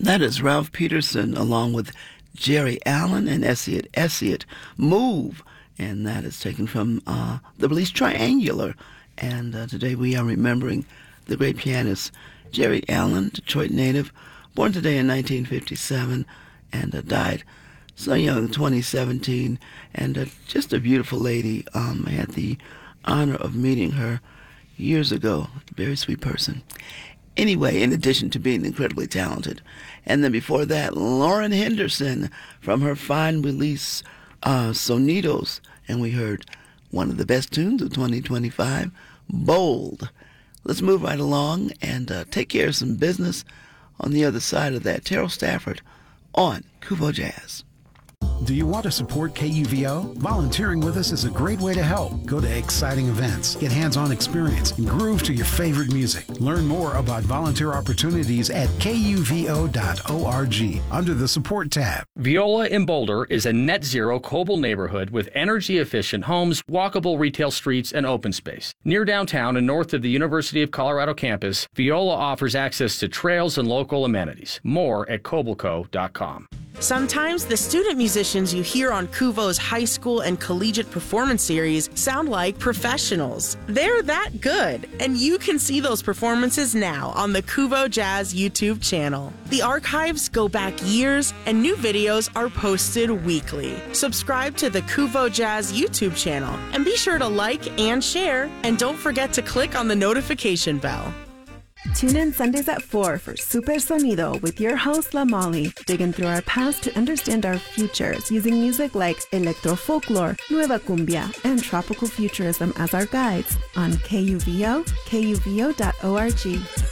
That is Ralph Peterson along with Jerry Allen and Essayet Move. And that is taken from the release Triangular. And today we are remembering the great pianist Jerry Allen, Detroit native, born today in 1957 and died so young, 2017. And just a beautiful lady. I had the honor of meeting her years ago. Very sweet person. Anyway, in addition to being incredibly talented. And then before that, Lauren Henderson from her fine release, Sonidos. And we heard one of the best tunes of 2025, Bold. Let's move right along and take care of some business on the other side of that. Terrell Stafford on Kuvo Jazz. Do you want to support KUVO? Volunteering with us is a great way to help. Go to exciting events, get hands-on experience, and groove to your favorite music. Learn more about volunteer opportunities at kuvo.org under the Support tab. Viola in Boulder is a net zero Coble neighborhood with energy-efficient homes, walkable retail streets, and open space. Near downtown and north of the University of Colorado campus, Viola offers access to trails and local amenities. More at cobleco.com. Sometimes the student musicians you hear on Kuvo's high school and collegiate performance series sound like professionals. They're that good, and you can see those performances now on the Kuvo Jazz YouTube channel. The archives go back years, and new videos are posted weekly. Subscribe to the Kuvo Jazz YouTube channel, and be sure to like and share, and don't forget to click on the notification bell. Tune in Sundays at 4 for Super Sonido with your host, La Molly, digging through our past to understand our futures using music like electro folklore, nueva cumbia, and tropical futurism as our guides on KUVO, kuvo.org.